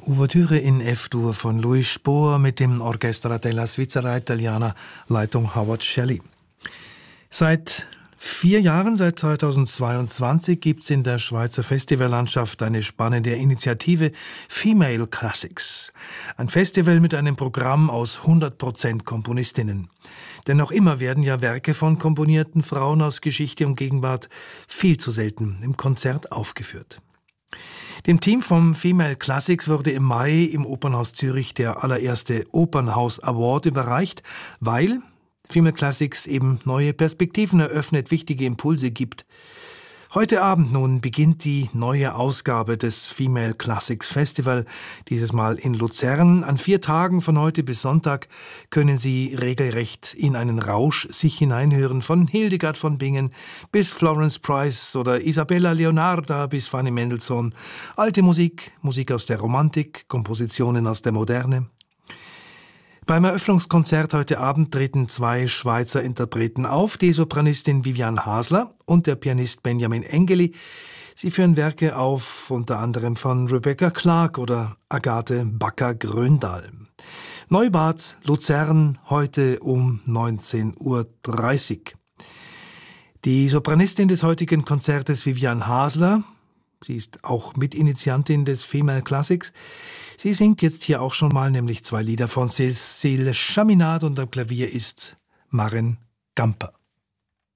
Ouvertüre in F-Dur von Louis Spohr mit dem Orchestra della Svizzera Italiana, Leitung Howard Shelley. Seit 4 Jahren, seit 2022, gibt es in der Schweizer Festivallandschaft eine spannende Initiative Female Classics. Ein Festival mit einem Programm aus 100% Komponistinnen. Denn noch immer werden ja Werke von komponierten Frauen aus Geschichte und Gegenwart viel zu selten im Konzert aufgeführt. Dem Team vom Female Classics wurde im Mai im Opernhaus Zürich der allererste Opernhaus Award überreicht, weil Female Classics eben neue Perspektiven eröffnet, wichtige Impulse gibt. Heute Abend nun beginnt die neue Ausgabe des Female Classics Festival, dieses Mal in Luzern. An 4 Tagen von heute bis Sonntag können Sie regelrecht in einen Rausch sich hineinhören, von Hildegard von Bingen bis Florence Price oder Isabella Leonarda bis Fanny Mendelssohn. Alte Musik, Musik aus der Romantik, Kompositionen aus der Moderne. Beim Eröffnungskonzert heute Abend treten 2 Schweizer Interpreten auf, die Sopranistin Vivian Hasler und der Pianist Benjamin Engeli. Sie führen Werke auf, unter anderem von Rebecca Clark oder Agathe Backer-Gröndahl. Neubad, Luzern, heute um 19:30 Uhr. Die Sopranistin des heutigen Konzertes Vivian Hasler, sie ist auch Mitinitiantin des Female Classics. Sie singt jetzt hier auch schon mal, nämlich 2 Lieder von Cécile Chaminade und am Klavier ist Maren Gamper.